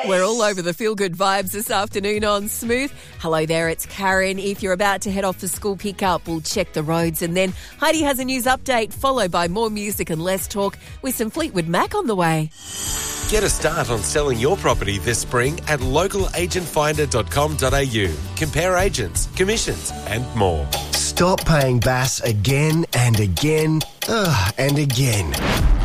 We're all over the feel-good vibes this afternoon on Smooth. Hello there, it's Karen. If you're about to head off for school pickup, we'll check the roads. And then Heidi has a news update, followed by more music and less talk with some Fleetwood Mac on the way. Get a start on selling your property this spring at localagentfinder.com.au. Compare agents, commissions and more. Stop paying BAS again and again and again.